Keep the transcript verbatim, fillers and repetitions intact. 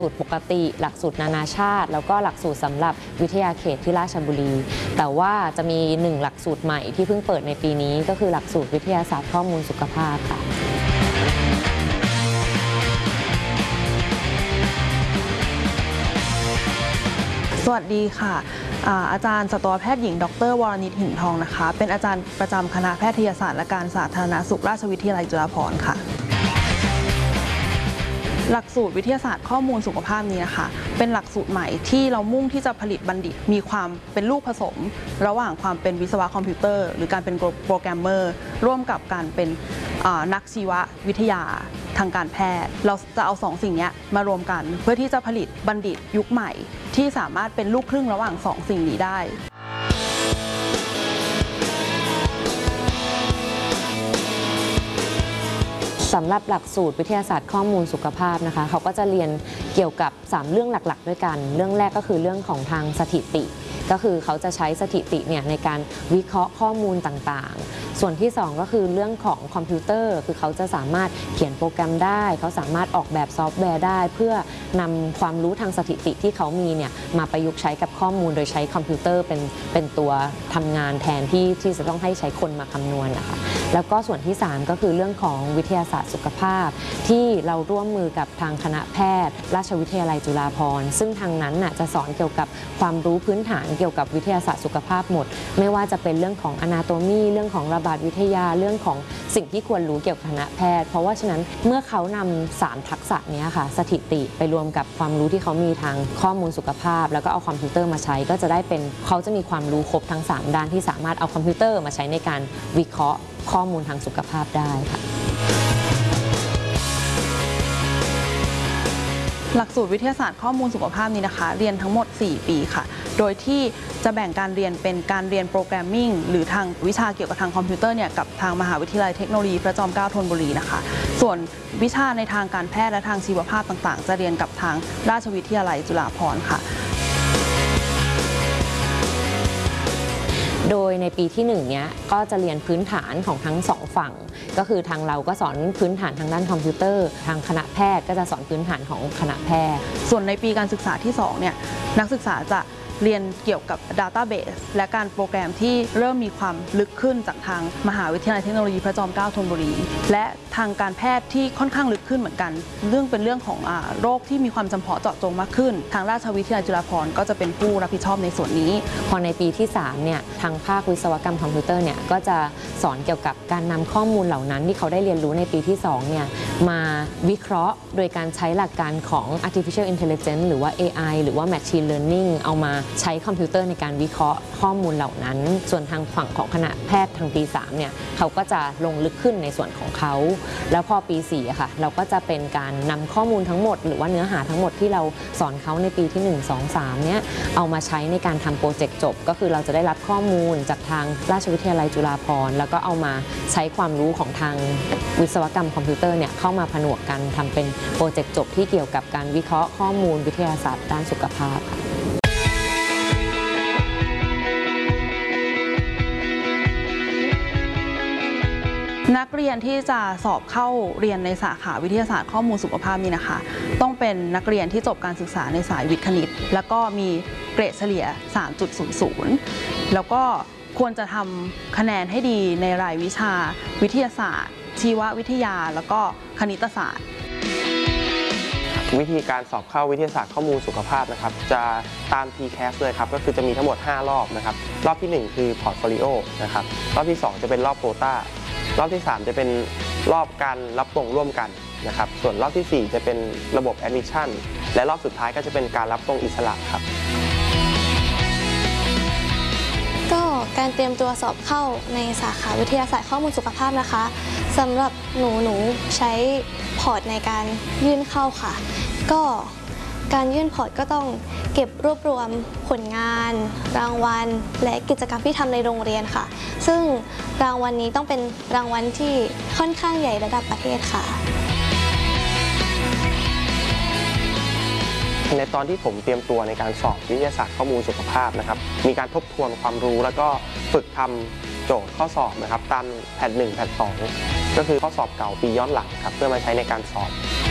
สูตรปกติหลักสูตรนานาชาติแล้วก็หลักสูตรสำหรับวิทยาเขตที่ราชบุรีแต่ว่าจะมีหนึ่งหลักสูตรใหม่ที่เพิ่งเปิดในปีนี้ก็คือหลักสูตรวิทยาศาสตร์ข้อมูลสุขภาพค่ะสวัสดีค่ะอาจารย์สัตวแพทย์หญิงดรวรณิตหินทองนะคะเป็นอาจารย์ประจำคณะแพทยศาสตร์และการสาธารณสุขราชวิทยาลัยจุฬาภรณ์ค่ะหลักสูตรวิทยาศาสตร์ข้อมูลสุขภาพนี้นะคะเป็นหลักสูตรใหม่ที่เรามุ่งที่จะผลิตบัณฑิตมีความเป็นลูกผสมระหว่างความเป็นวิศวะคอมพิวเตอร์หรือการเป็นโปรแกรมเมอร์ร่วมกับการเป็นนักชีววิทยาทางการแพทย์เราจะเอาสองสิ่งนี้มารวมกันเพื่อที่จะผลิตบัณฑิตยุคใหม่ที่สามารถเป็นลูกครึ่งระหว่างสองสิ่งนี้ได้สำหรับหลักสูตรวิทยาศาสตร์ข้อมูลสุขภาพนะคะเขาก็จะเรียนเกี่ยวกับสามเรื่องหลักๆด้วยกันเรื่องแรกก็คือเรื่องของทางสถิติก็คือเขาจะใช้สถิติเนี่ยในการวิเคราะห์ข้อมูลต่างๆส่วนที่สองก็คือเรื่องของคอมพิวเตอร์คือเขาจะสามารถเขียนโปรแกรมได้เขาสามารถออกแบบซอฟต์แวร์ได้เพื่อนำความรู้ทางสถิติที่เขามีเนี่ยมาประยุกต์ใช้กับข้อมูลโดยใช้คอมพิวเตอร์เป็นเป็นตัวทำงานแทนที่ที่จะต้องให้ใช้คนมาคำนวณนะคะแล้วก็ส่วนที่สามก็คือเรื่องของวิทยาศาสตร์สุขภาพที่เราร่วมมือกับทางคณะแพทย์ราชวิทยาลัยจุฬาภรณ์ซึ่งทางนั้นน่ะจะสอนเกี่ยวกับความรู้พื้นฐานเกี่ยวกับวิทยาศาสตร์สุขภาพหมดไม่ว่าจะเป็นเรื่องของ Anatomy เรื่องของระบาดวิทยาเรื่องของสิ่งที่ควรรู้เกี่ยวกับคณะแพทย์เพราะว่าฉะนั้นเมื่อเขานำสามทักษะนี้ค่ะสถิติไปรวมกับความรู้ที่เขามีทางข้อมูลสุขภาพแล้วก็เอาคอมพิวเตอร์มาใช้ก็จะได้เป็นเขาจะมีความรู้ครบทั้งสามด้านที่สามารถเอาคอมพิวเตอร์มาใช้ในการวิเคราะห์ข้อมูลทางสุขภาพได้ค่ะหลักสูตรวิทยาศาสตร์ข้อมูลสุขภาพนี้นะคะเรียนทั้งหมดสี่ปีค่ะโดยที่จะแบ่งการเรียนเป็นการเรียนโปรแกรมมิ่งหรือทางวิชาเกี่ยวกับทางคอมพิวเตอร์เนี่ยกับทางมหาวิทยาลัยเทคโนโลยีพระจอมเกล้าธนบุรีนะคะส่วนวิชาในทางการแพทย์และทางชีวภาพต่างๆจะเรียนกับทางราชวิทยาลัยจุฬาภรณ์ค่ะโดยในปีที่หนึ่งเนี้ยก็จะเรียนพื้นฐานของทั้งสองฝั่งก็คือทางเราก็สอนพื้นฐานทางด้านคอมพิวเตอร์ทางคณะแพทย์ก็จะสอนพื้นฐานของคณะแพทย์ส่วนในปีการศึกษาที่สองเนี่ยนักศึกษาจะเรียนเกี่ยวกับ Database และการโปรแกรมที่เริ่มมีความลึกขึ้นจากทางมหาวิทยาลัยเทคโนโลยีพระจอมเกล้าธนบุรีและทางการแพทย์ที่ค่อนข้างลึกขึ้นเหมือนกันเรื่องเป็นเรื่องของโรคที่มีความจำเพาะเจาะจงมากขึ้นทางราชวิทยาลัยจุฬาภรณ์ก็จะเป็นผู้รับผิดชอบในส่วนนี้พอในปีที่สามเนี่ยทางภาควิศวกรรมคอมพิวเตอร์เนี่ยก็จะสอนเกี่ยวกับการนำข้อมูลเหล่านั้นที่เขาได้เรียนรู้ในปีที่สองเนี่ยมาวิเคราะห์โดยการใช้หลักการของ artificial intelligence หรือว่า เอ ไอ หรือว่า machine learning เอามาใช้คอมพิวเตอร์ในการวิเคราะห์ข้อมูลเหล่านั้นส่วนทางฝั่งของคณะแพทย์ทางปีสามเนี่ยเขาก็จะลงลึกขึ้นในส่วนของเขาแล้วพอปีสี่อะค่ะเราก็จะเป็นการนำข้อมูลทั้งหมดหรือว่าเนื้อหาทั้งหมดที่เราสอนเขาในปีที่หนึ่ง สอง สามเนี่ยเอามาใช้ในการทำโปรเจกต์จบก็คือเราจะได้รับข้อมูลจากทางราชวิทยาลัยจุฬาภรณ์แล้วก็เอามาใช้ความรู้ของทางวิศวกรรมคอมพิวเตอร์เนี่ยเข้ามาผนวกกันทำเป็นโปรเจกต์จบที่เกี่ยวกับการวิเคราะห์ข้อมูลวิทยาศาสตร์ด้านสุขภาพนักเรียนที่จะสอบเข้าเรียนในสาขาวิทยาศาสตร์ข้อมูลสุขภาพนี้นะคะต้องเป็นนักเรียนที่จบการศึกษาในสายวิทย์คณิตแล้วก็มีเกรดเฉลี่ย สามจุดศูนย์ศูนย์ แล้วก็ควรจะทำคะแนนให้ดีในรายวิชาวิทยาศาสตร์ชีววิทยาแล้วก็คณิตศาสตร์วิธีการสอบเข้าวิทยาศาสตร์ข้อมูลสุขภาพนะครับจะตาม ที แคส เลยครับก็คือจะมีทั้งหมดห้ารอบนะครับรอบที่หนึ่งคือพอร์ตโฟลิโอนะครับรอบที่สองจะเป็นรอบโควต้ารอบที่สามจะเป็นรอบการรับตรงร่วมกันนะครับส่วนรอบที่สี่จะเป็นระบบ Admission และรอบสุดท้ายก็จะเป็นการรับตรงอิสระครับก็การเตรียมตัวสอบเข้าในสาขาวิทยาศาสตร์ข้อมูลสุขภาพนะคะสำหรับหนูหนูใช้พอร์ตในการยื่นเข้าค่ะก็การยื่นพอร์ตก็ต้องเก็บรวบรวมผลงานรางวัลและกิจกรรมที่ทำในโรงเรียนค่ะซึ่งรางวัลนี้ต้องเป็นรางวัลที่ค่อนข้างใหญ่ระดับประเทศค่ะในตอนที่ผมเตรียมตัวในการสอบวิทยาศาสตร์ข้อมูลสุขภาพนะครับมีการทบทวนความรู้แล้วก็ฝึกทำโจทย์ข้อสอบนะครับตามแพทหนึ่งแพทสองก็คือข้อสอบเก่าปีย้อนหลังครับเพื่อมาใช้ในการสอบ